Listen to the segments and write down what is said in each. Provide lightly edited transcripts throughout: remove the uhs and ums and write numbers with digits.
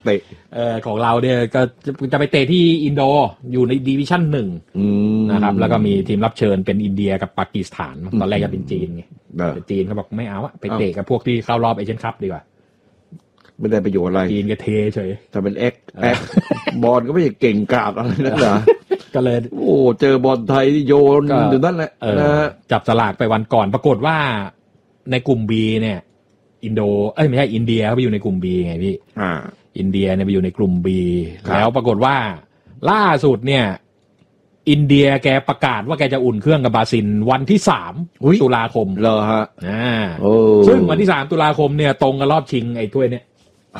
เตะของเราเนี่ยก็จะไปเตะที่อินโดอยู่ในดิวิชั่น1นะครับแล้วก็มีทีมรับเชิญเป็นอินเดียกับปากีสถานตอนแรกจะเป็นจีนไงแต่จีนเขาบอกไม่เอาไปเตะกับพวกที่เข้ารอบเอเชียนคัพดีกว่าไม่ได้ประโยชน์อะไรจีนก็เทเฉยแต่เป็นเอ็กบอลก็ไม่เก่งกาบอะไรนักหนาก็เลยเจอบอลไทยที่โยนอยู่นั่นแหละจับสลากไปวันก่อนปรากฏว่าในกลุ่ม B เนี่ยอินโดไม่ใช่อินเดียเขาไปอยู่ในกลุ่ม B ไงพี่อินเดียเนี่ยไปอยู่ในกลุ่ม B แล้วปรากฏว่าล่าสุดเนี่ยอินเดียแกประกาศว่าแกจะอุ่นเครื่องกับบราซิลวันที่3ตุลาคมเหรอฮะซึ่งวันที่3ตุลาคมเนี่ยตรงกับรอบชิงไอ้ถ้วยเนี่ย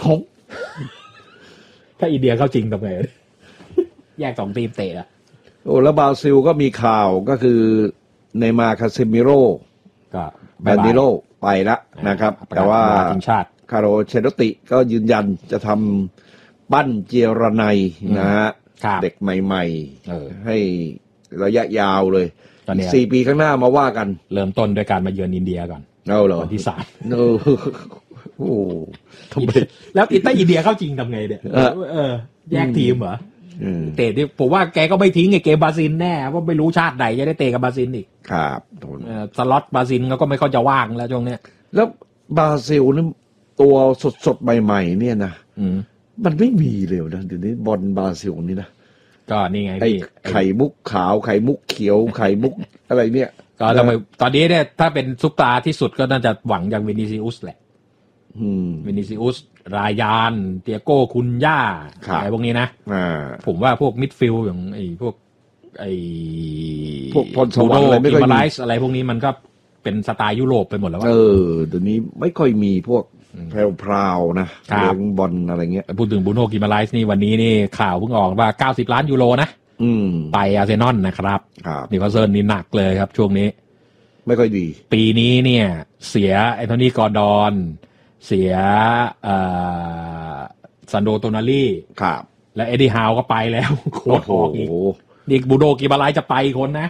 ถ้าอินเดียเข้าจริงทำไงแยก2ทีมเตะอ่ะแล้วบราซิลก็มีข่าวก็คือเนย์มาร์คาเซมิโร่ก็แบนดิโลไปแล้วนะครับแต่ว่าคาร์โลเชโดติก็ยืนยันจะทำปั้นเจรไนนะฮะเด็กใหม่ๆให้ระยะยาวเลย4 ปีข้างหน้ามาว่ากันเริ่มต้นด้วยการมาเยือนอินเดียก่อนวันที่3 โอ้แล้วถ้าอินเดียเข้าจริงทำไงเนี่ยแยกทีมเหรอเตะที่ผมว่าแกก็ไม่ทิ้งไอ้เกมบราซิลแน่ว่าไม่รู้ชาติใดจะได้เตะกับบราซิลอีกครับสล็อตบราซิลก็ไม่ค่อยจะว่างแล้วช่วงเนี้ยแล้วบราซิลนี่ตัวสดๆใหม่ๆเนี่ยนะมันไม่มีเลยนะเดี๋ยวนี้บอลบราซิลนี่นะก็นี่ไงพี่ไข่มุกขาวไข่มุกเขียวไข่มุกอะไรเนี่ยก็ทำไมตอนนี้เนี่ยถ้าเป็นซุปตาร์ที่สุดก็น่าจะหวังอย่างวินิซิอุสแหละวินิซิอุสรายานเตียโก้คุนย่าอะไรพวกนี้นะผมว่าพวกมิดฟิลด์อย่างพวกพรสวรรค์อะไรไม่ค่อยมีอะไรพวกนี้มันก็เป็นสไตล์ยุโรปไปหมดแล้วเดี๋ยวนี้ไม่ค่อยมีพวกแพรวๆนะเลี้ยงบอลอะไรเงี้ยพูดถึงบูโน่กิมาไลส์นี่วันนี้นี่ข่าวเพิ่งออกว่า90 ล้านยูโรนะไปอาร์เซนอลนะครับนิวคาสเซิลนี่หนักเลยครับช่วงนี้ไม่ค่อยดีปีนี้เนี่ยเสียแอนโทนีกอร์ดอนเสียซันโดโตนาลีครับและเอ็ดดี้ฮาวก็ไปแล้วโค้ชออกอีกนี่บูโน่กิมาไลส์จะไปคนนะ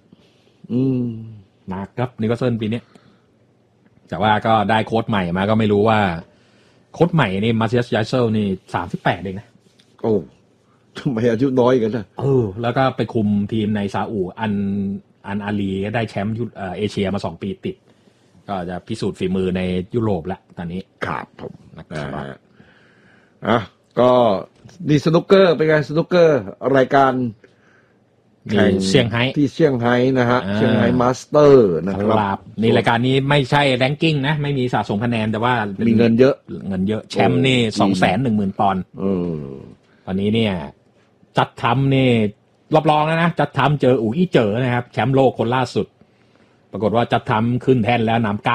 หนักครับนิวคาสเซิลปีนี้แต่ว่าก็ได้โค้ชใหม่มาก็ไม่รู้ว่าโค้ชใหม่นี่มาเซียสยาเซลนี่38เองนะทำไมอายุน้อยกันนะแล้วก็ไปคุมทีมในซาอุอันอาลีก็ได้แชมป์เอเชียมา2 ปีติดก็จะพิสูจน์ฝีมือในยุโรปแล้วตอนนี้ครับผมนะครับก็นี่สนุกเกอร์เป็นไงสนุกเกอร์รายการแข่งเซี่ยงไฮ้ที่เซี่ยงไฮ้นะฮะเซี่ยงไฮ้มาสเตอร์นะครับนี่รายการนี้ไม่ใช่แรงกิ้งนะไม่มีสะสมคะแนนแต่ว่ามีเงินเยอะแชมป์นี่ 210,000 ปอนด์ตอนนี้เนี่ยจัดทำนี่รับรองแล้วนะจัดทำเจออู่อี้เจ๋อนะครับแชมป์โลกคนล่าสุดปรากฏว่าจัดทำขึ้นแท่นแล้วนำ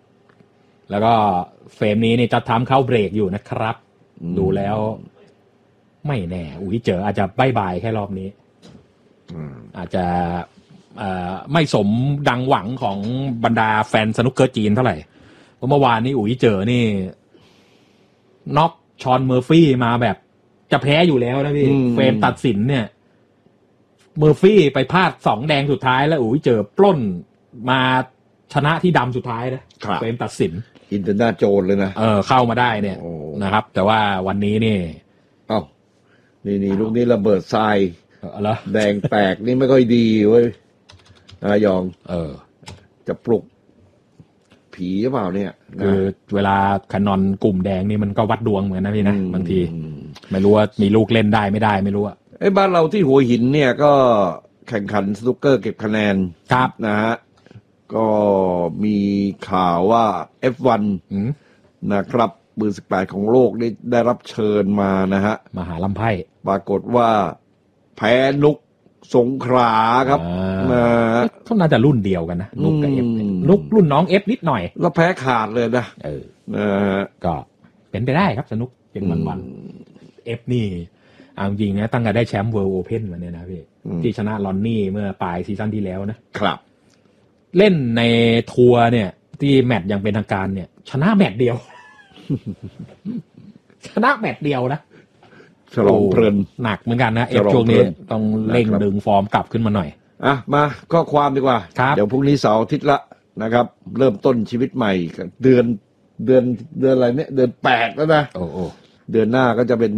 9-6แล้วก็เฟรมนี้นี่จัดทำเข้าเบรกอยู่นะครับดูแล้วไม่แน่อู่อี้เจ๋ออาจจะบายแค่รอบนี้อาจจะไม่สมดังหวังของบรรดาแฟนสนุกเกอร์จีนเท่าไหร่เพราะเมื่อวานนี้อู่อี้เจ๋อนี่น็อกชอนเมอร์ฟี่มาแบบจะแพ้อยู่แล้วนะพี่เฟรมตัดสินเนี่ยเมอร์ฟี่ไปพลาด2 แดงสุดท้ายแล้วอู๋เจอปล้นมาชนะที่ดำสุดท้ายนะเฟรมตัดสินอินเตอร์นาโจนเลยนะเข้ามาได้เนี่ยนะครับแต่ว่าวันนี้นี่นี่ลูกนี้ระเบิดทรายแดงแตกนี่ไม่ค่อยดีเว้ยยองจะปลุกผีหรือเปล่าเนี่ยคือเวลาแคนนอนกลุ่มแดงนี่มันก็วัดดวงเหมือนนะพี่นะบางทีไม่รู้ว่ามีลูกเล่นได้ไม่ได้ไม่รู้อะบ้านเราที่หัวหินเนี่ยก็แข่งขันสนุกเกอร์เก็บคะแนนครับนะฮะก็มีข่าวว่า F1 นะครับมือ18ของโลกได้รับเชิญมานะฮะมหาลำไพ่ปรากฏว่าแพ้นุกสงขลาครับเขาน่าจะรุ่นเดียวกันนะนุกกับ F นุกรุ่นน้อง F นิดหน่อยแล้วแพ้ขาดเลยนะก็เป็นไปได้ครับสนุกอย่างวันF นี่เอาจริงนะตั้งแต่ได้แชมป์เวิลด์โอเพ่นมาเนี่ยนะพี่ที่ชนะลอนนี่เมื่อปลายซีซั่นที่แล้วนะครับเล่นในทัวร์เนี่ยที่แมตช์ยังเป็นทางการเนี่ยชนะแมตช์เดียวชนะแมตช์เดียวนะฉลองเพลินหนักเหมือนกันนะเอฟช่วงนี้ต้องเร่งดึงฟอร์มกลับขึ้นมาหน่อยมาข้อความดีกว่าเดี๋ยวพรุ่งนี้เสาร์อาทิตย์ละนะครับเริ่มต้นชีวิตใหม่เดือนอะไรเนี่ยเดือน8แล้วนะเดือนหน้าก็จะเป็น